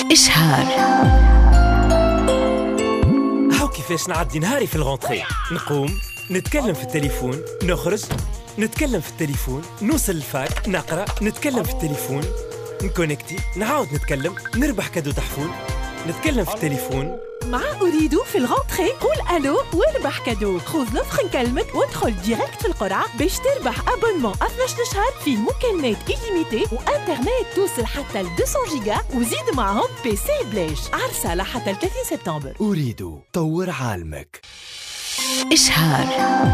إشهار. هاو كيفاش نعدي نهاري في الغونتري. نقوم نتكلم في التليفون، نخرج نتكلم في التليفون، نوصل الفاك نقرأ نتكلم في التليفون، نكونكتي نعاود نتكلم، نربح كادو تحفون نتكلم في التليفون. مع أريد في الغونتري قول ألو واربح كادو. خذ لوفر نكلمك وادخل ديريكت في القرعة باش تربح أبونمون 12 شهر فيه مكالمات إليميتي وإنترنت توصل حتى ل 200 جيجا وزيد معهم بي سي بلاش. عرسة لحتى ال 30 سبتمبر. أريد طور عالمك. إشهار.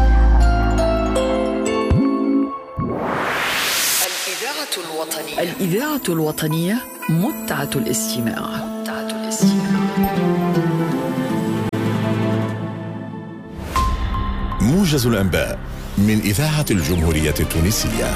الإذاعة الوطنية متعة الاستماع. موجز الأنباء من إذاعة الجمهورية التونسية.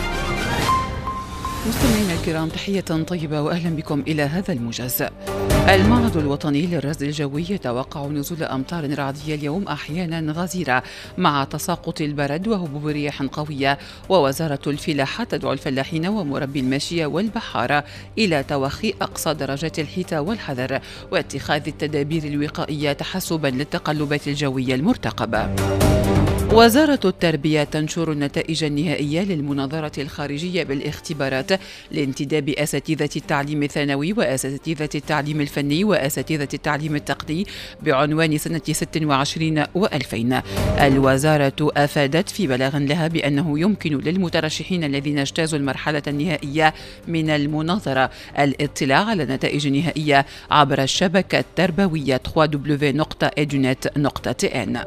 مستمعينا الكرام، تحية طيبة وأهلا بكم إلى هذا الموجز. المعهد الوطني للرصد الجوي يتوقع نزول أمطار رعدية اليوم أحيانا غزيرة مع تساقط البرد وهبوب رياح قوية. ووزارة الفلاحة تدعو الفلاحين ومربي الماشية والبحارة إلى توخي أقصى درجات الحيطة والحذر واتخاذ التدابير الوقائية تحسبا للتقلبات الجوية المرتقبة. وزارة التربية تنشر النتائج النهائية للمناظرة الخارجية بالاختبارات لانتداب أساتذة التعليم الثانوي وأساتذة التعليم الفني وأساتذة التعليم التقني بعنوان سنة 26 و2000. الوزارة أفادت في بلاغ لها بأنه يمكن للمترشحين الذين اجتازوا المرحلة النهائية من المناظرة الاطلاع على النتائج النهائية عبر الشبكة التربوية www.edunet.tn.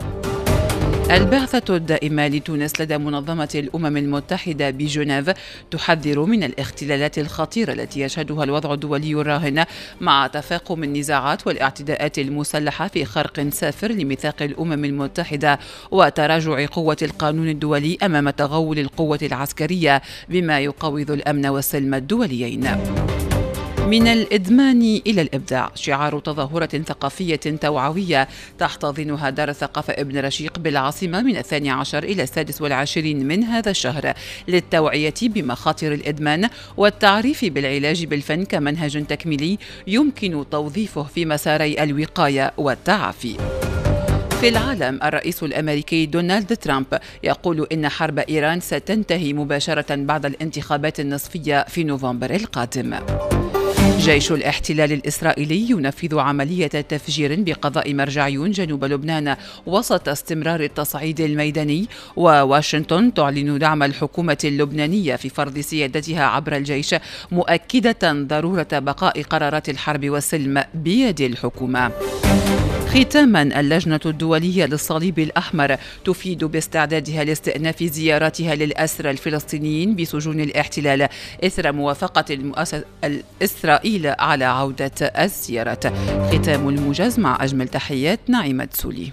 البعثة الدائمة لتونس لدى منظمة الأمم المتحدة بجنيف تحذر من الاختلالات الخطيرة التي يشهدها الوضع الدولي الراهن مع تفاقم النزاعات والاعتداءات المسلحة في خرق سافر لميثاق الأمم المتحدة وتراجع قوة القانون الدولي أمام تغول القوة العسكرية بما يقوض الأمن والسلم الدوليين. من الإدمان إلى الإبداع، شعار تظاهرة ثقافية توعوية تحتضنها دار الثقافة ابن رشيق بالعاصمة من 12 إلى 26 من هذا الشهر للتوعية بمخاطر الإدمان والتعريف بالعلاج بالفن كمنهج تكميلي يمكن توظيفه في مساري الوقاية والتعافي. في العالم، الرئيس الأمريكي دونالد ترامب يقول إن حرب إيران ستنتهي مباشرة بعد الانتخابات النصفية في نوفمبر القادم. جيش الاحتلال الإسرائيلي ينفذ عملية تفجير بقضاء مرجعيون جنوب لبنان وسط استمرار التصعيد الميداني. وواشنطن تعلن دعم الحكومة اللبنانية في فرض سيادتها عبر الجيش مؤكدة ضرورة بقاء قرارات الحرب والسلم بيد الحكومة. ختاما، اللجنة الدولية للصليب الأحمر تفيد باستعدادها لاستئناف زياراتها للأسرى الفلسطينيين بسجون الاحتلال إثر موافقة إسرائيل على عودة الزيارات. ختام الموجز مع أجمل تحيات نعيمة سولي.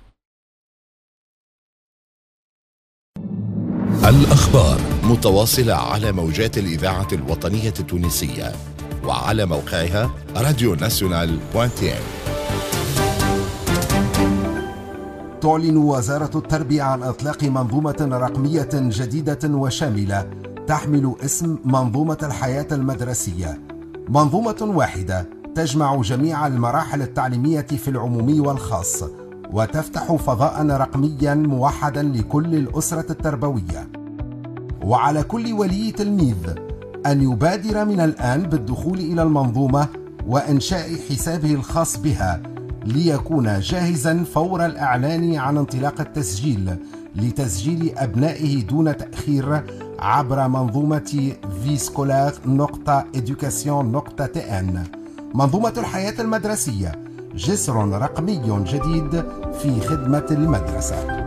الأخبار متواصلة على موجات الإذاعة الوطنية التونسية وعلى موقعها radionational.tn. تعلن وزارة التربية عن إطلاق منظومة رقمية جديدة وشاملة تحمل اسم منظومة الحياة المدرسية. منظومة واحدة تجمع جميع المراحل التعليمية في العمومي والخاص وتفتح فضاء رقميا موحدا لكل الأسرة التربوية. وعلى كل ولي تلميذ أن يبادر من الآن بالدخول إلى المنظومة وإنشاء حسابه الخاص بها ليكون جاهزا فور الإعلان عن انطلاق التسجيل لتسجيل أبنائه دون تأخير عبر منظومة viscolar.education.tn. منظومة الحياة المدرسية، جسر رقمي جديد في خدمة المدرسة.